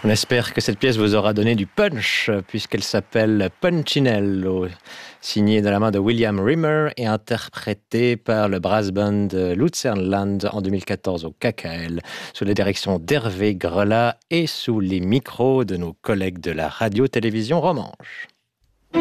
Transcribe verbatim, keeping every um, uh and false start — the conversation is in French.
On espère que cette pièce vous aura donné du punch, puisqu'elle s'appelle Punchinello, signée de la main de William Rimmer et interprétée par le brass band de Luzernland en deux mille quatorze au K K L, sous la direction d'Hervé Grelat et sous les micros de nos collègues de la radio-télévision Romanche.